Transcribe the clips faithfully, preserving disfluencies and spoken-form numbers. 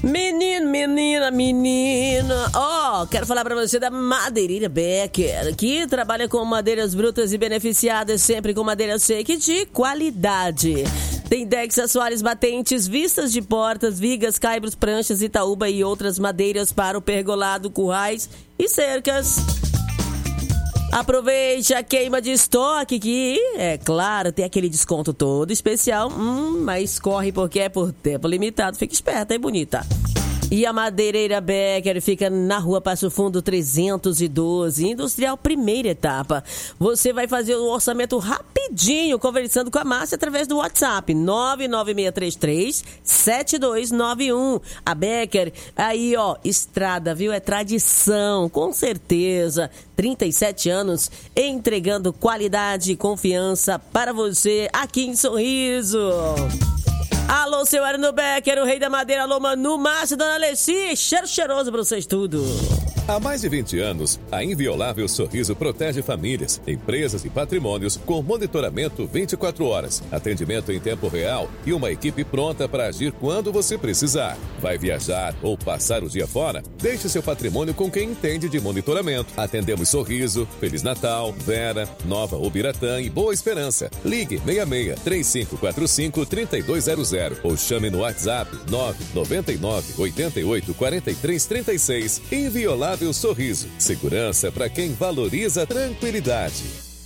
Menino, menina, menina, ó, oh, quero falar pra você da Madeireira Becker, que trabalha com madeiras brutas e beneficiadas, sempre com madeira seca e de qualidade. Tem decks, assoalhos, batentes, vistas de portas, vigas, caibros, pranchas, itaúba e outras madeiras para o pergolado, currais e cercas. Aproveite a queima de estoque que, é claro, tem aquele desconto todo especial, hum, mas corre porque é por tempo limitado. Fica esperta, hein, bonita? E a Madeireira Becker fica na Rua Passo Fundo trezentos e doze, Industrial Primeira Etapa. Você vai fazer o orçamento rapidinho, conversando com a Márcia através do WhatsApp nove nove seis três três sete dois nove um. A Becker, aí ó, estrada, viu? É tradição, com certeza. trinta e sete anos, entregando qualidade e confiança para você aqui em Sorriso. Alô, seu Arno Becker, o rei da madeira. Alô, Manu, Márcio, Dona Alessi, cheiro cheiroso pra vocês tudo. Há mais de vinte anos, a Inviolável Sorriso protege famílias, empresas e patrimônios com monitoramento vinte e quatro horas, atendimento em tempo real e uma equipe pronta para agir quando você precisar. Vai viajar ou passar o dia fora? Deixe seu patrimônio com quem entende de monitoramento. Atendemos Sorriso, Feliz Natal, Vera, Nova Ubiratã e Boa Esperança. Ligue seis seis três cinco quatro cinco três dois zero zero ou chame no WhatsApp nove nove nove oito oito quatro três três seis. Inviolável Sorriso. Segurança para quem valoriza a tranquilidade.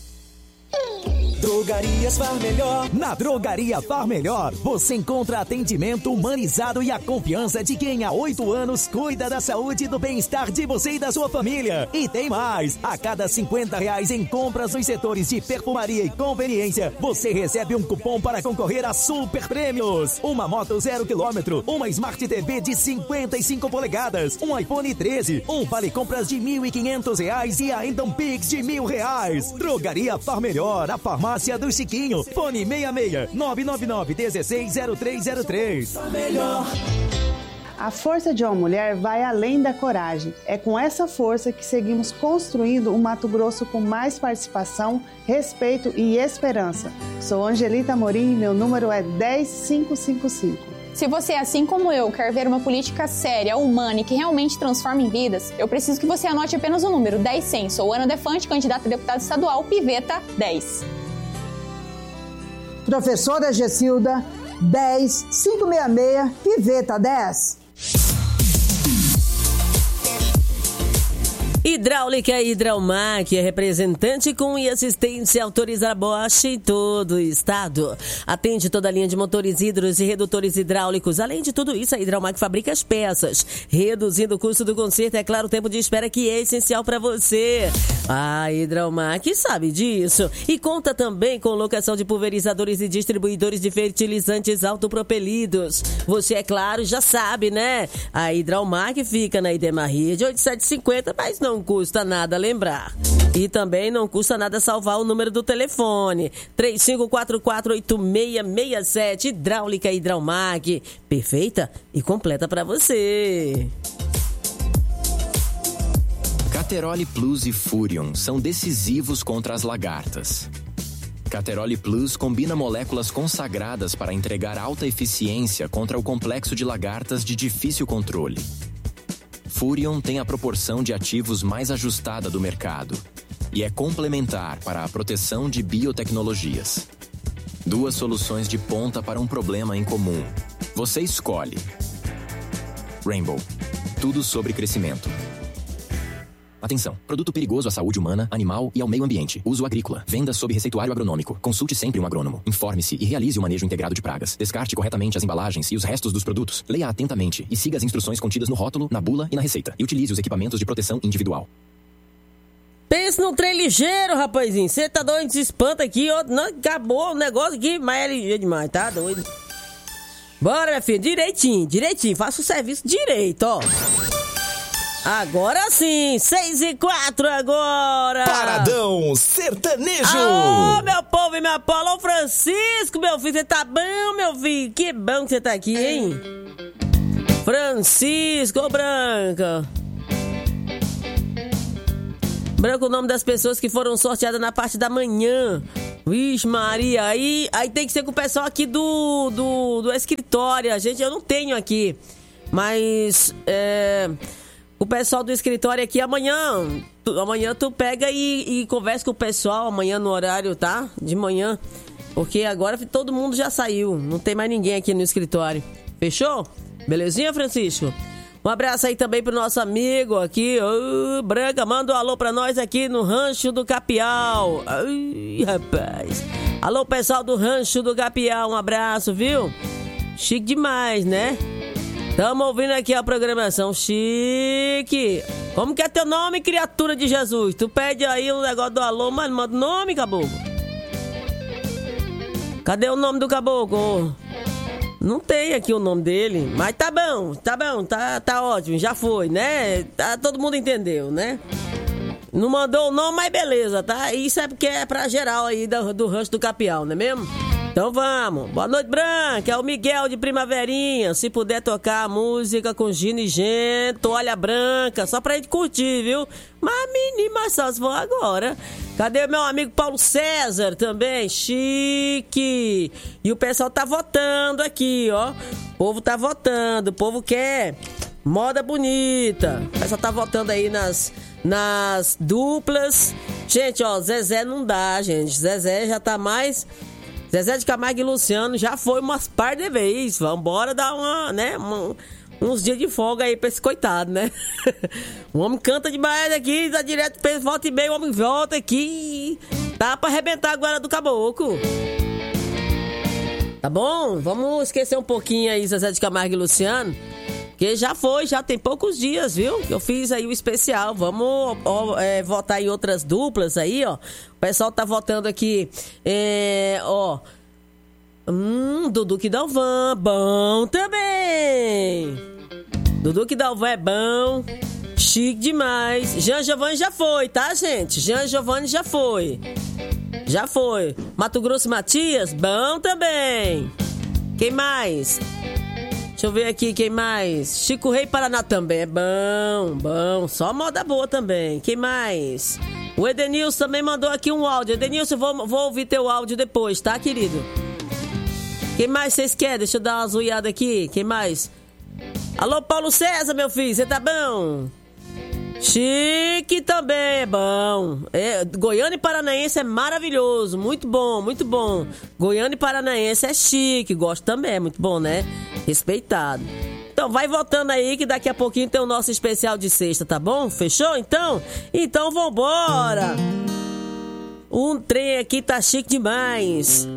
Drogarias Far Melhor. Na Drogaria Far Melhor, você encontra atendimento humanizado e a confiança de quem há oito anos cuida da saúde e do bem-estar de você e da sua família. E tem mais! A cada cinquenta reais em compras nos setores de perfumaria e conveniência, você recebe um cupom para concorrer a super prêmios. Uma moto zero quilômetro, uma Smart T V de cinquenta e cinco polegadas, um iPhone treze, um vale compras de mil e quinhentos reais e ainda um Pix de mil reais. Drogaria Far Melhor, a farmácia do Chiquinho. Fone seis seis nove nove nove um seis zero três zero três. Melhor. A força de uma mulher vai além da coragem. É com essa força que seguimos construindo um Mato Grosso com mais participação, respeito e esperança. Sou Angelita Amorim e meu número é dez cinco cinco cinco. Se você, assim como eu, quer ver uma política séria, humana e que realmente transforme em vidas, eu preciso que você anote apenas o número dez cem. Sou Ana Defante, candidata a deputada estadual, Piveta dez. Professora Gessilda, dez cinco seis seis, Piveta dez. Hidráulica Hidraumac é representante com e assistência autorizada Bosch em todo o estado. Atende toda a linha de motores hidros e redutores hidráulicos. Além de tudo isso, a Hidraumac fabrica as peças, reduzindo o custo do conserto. É claro, o tempo de espera que é essencial para você. A Hidraumac sabe disso. E conta também com locação de pulverizadores e distribuidores de fertilizantes autopropelidos. Você, é claro, já sabe, né? A Hidraumac fica na Idemar Rede oito sete cinco zero, mas não Não custa nada lembrar. E também não custa nada salvar o número do telefone. três cinco quatro quatro oito seis seis sete. Hidráulica Hidraumac. Perfeita e completa para você. Cateroli Plus e Furion são decisivos contra as lagartas. Cateroli Plus combina moléculas consagradas para entregar alta eficiência contra o complexo de lagartas de difícil controle. Furion tem a proporção de ativos mais ajustada do mercado e é complementar para a proteção de biotecnologias. Duas soluções de ponta para um problema em comum. Você escolhe. Rainbow. Tudo sobre crescimento. Atenção, produto perigoso à saúde humana, animal e ao meio ambiente. Uso agrícola. Venda sob receituário agronômico. Consulte sempre um agrônomo. Informe-se e realize o manejo integrado de pragas. Descarte corretamente as embalagens e os restos dos produtos. Leia atentamente e siga as instruções contidas no rótulo, na bula e na receita. E utilize os equipamentos de proteção individual. Pense num trem ligeiro, rapazinho. Você tá doido, se espanta aqui, ó. Não, acabou o negócio aqui, mas é ligeiro demais, tá doido? Bora, minha filha, direitinho, direitinho. Faça o serviço direito, ó. Agora sim, seis e quatro agora. Paradão Sertanejo. Alô, meu povo e minha Paula. Ô, Francisco, meu filho, você tá bom, meu filho? Que bom que você tá aqui, hein? Francisco, ô, Branca. Branca, o nome das pessoas que foram sorteadas na parte da manhã. Vixe, Maria, aí, aí tem que ser com o pessoal aqui do, do, do escritório. A gente, eu não tenho aqui. Mas é, o pessoal do escritório aqui amanhã, tu, amanhã tu pega e, e conversa com o pessoal amanhã no horário, tá? De manhã. Porque agora todo mundo já saiu. Não tem mais ninguém aqui no escritório. Fechou? Belezinha, Francisco? Um abraço aí também pro nosso amigo aqui, oh, Branca, manda um alô pra nós aqui no Rancho do Capial. Ai, rapaz. Alô, pessoal do Rancho do Capial, um abraço, viu? Chique demais, né? Tamo ouvindo aqui a programação, chique. Como que é teu nome, criatura de Jesus? Tu pede aí o negócio do alô, mas não manda o nome, caboclo. Cadê o nome do caboclo? Não tem aqui o nome dele, mas tá bom, tá bom, tá, tá ótimo, já foi, né? Tá, todo mundo entendeu, né? Não mandou o nome, mas beleza, tá? Isso é porque é pra geral aí do, do Rancho do Capial, não é mesmo? Então vamos. Boa noite, Branca. É o Miguel de Primaverinha. Se puder tocar a música com Gino e Gento, olha, Branca, só pra gente curtir, viu? Mas, menino, mas só se for agora. Cadê meu amigo Paulo César também? Chique. E o pessoal tá votando aqui, ó. O povo tá votando. O povo quer moda bonita. O pessoal tá votando aí nas, nas duplas. Gente, ó, Zezé não dá, gente. Zezé já tá mais... Zezé de Camargo e Luciano já foi umas par de vezes. Vambora dar uma, né, uma, uns dias de folga aí pra esse coitado, né? O homem canta demais aqui, dá direto, volta e meia, o homem volta aqui. Tá pra arrebentar agora do caboclo. Tá bom? Vamos esquecer um pouquinho aí Zezé de Camargo e Luciano. Que já foi, já tem poucos dias, viu? Eu fiz aí o especial. Vamos ó, é, votar em outras duplas aí, ó. O pessoal tá votando aqui, é, ó. Hum, Dudu que Dalvan, bom também. Dudu que Dalvan é bom. Chique demais. Jean Giovanni já foi, tá, gente? Jean Giovanni já foi. Já foi. Mato Grosso Matias, bom também. Quem mais? Deixa eu ver aqui, quem mais? Chico Rei Paraná também, é bom, bom. Só moda boa também. Quem mais? O Edenilson também mandou aqui um áudio. Edenilson, vou, vou ouvir teu áudio depois, tá, querido? Quem mais vocês querem? Deixa eu dar uma zoiada aqui. Quem mais? Alô, Paulo César, meu filho, você tá bom? Chique também é bom. É, Goiânia e Paranaense é maravilhoso. Muito bom, muito bom. Goiânia e Paranaense é chique. Gosto também, é muito bom, né? Respeitado. Então vai votando aí que daqui a pouquinho tem o nosso especial de sexta, tá bom? Fechou então? Então vambora. Um trem aqui tá chique demais.